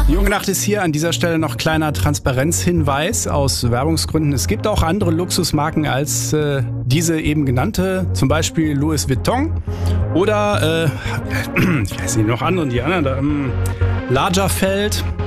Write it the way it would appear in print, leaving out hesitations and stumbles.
Junge Nacht ist hier. An dieser Stelle noch kleiner Transparenzhinweis aus Werbungsgründen. Es gibt auch andere Luxusmarken als diese eben genannte, zum Beispiel Louis Vuitton oder ich weiß nicht, noch andere, die anderen, Lagerfeld